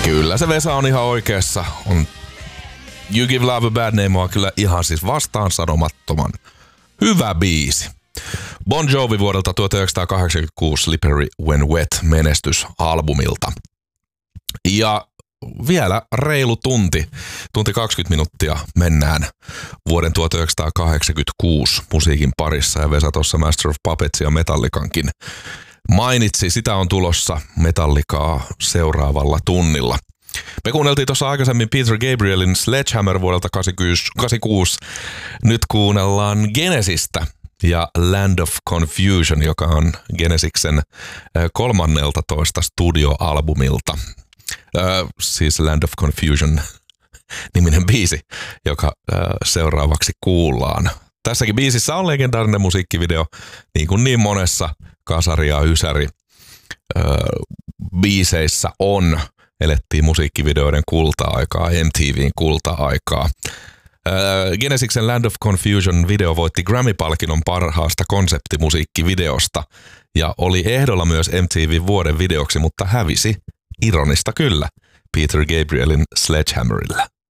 Kyllä se Vesa on ihan oikeassa. You Give Love a Bad Name on kyllä ihan siis vastaan sanomattoman hyvä biisi. Bon Jovi vuodelta 1986 Slippery When Wet -menestysalbumilta. Ja vielä reilu tunti 20 minuuttia mennään vuoden 1986 musiikin parissa. Ja Vesa tuossa Master of Puppets ja Metallicankin mainitsi, sitä on tulossa Metallicaa seuraavalla tunnilla. Me kuunneltiin tuossa aikaisemmin Peter Gabrielin Sledgehammer vuodelta 1986. Nyt kuunnellaan Genesistä ja Land of Confusion, joka on Genesiksen 13 studioalbumilta. Siis Land of Confusion niminen biisi, joka seuraavaksi kuullaan. Tässäkin biisissä on legendaarinen musiikkivideo, niin kuin niin monessa kasari- ja ysäri biiseissä on. Elettiin musiikkivideoiden kulta-aikaa, MTVn kulta-aikaa. Genesiksen Land of Confusion video voitti Grammy-palkinnon parhaasta konseptimusiikkivideosta ja oli ehdolla myös MTVn vuoden videoksi, mutta hävisi, ironista kyllä, Peter Gabrielin Sledgehammerille.